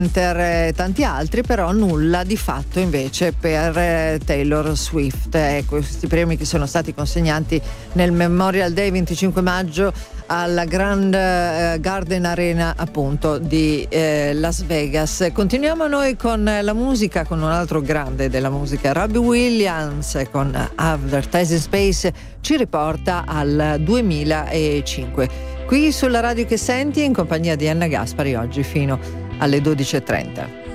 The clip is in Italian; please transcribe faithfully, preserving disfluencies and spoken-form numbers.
e tanti altri, però nulla di fatto invece per Taylor Swift. Eh, questi premi che sono stati consegnati nel Memorial Day venticinque maggio alla Grand eh, Garden Arena appunto di eh, Las Vegas. Continuiamo noi con la musica, con un altro grande della musica, Robbie Williams, con Advertising Space, ci riporta al duemilacinque. Qui sulla radio che senti, in compagnia di Anna Gaspari, oggi fino alle dodici e trenta.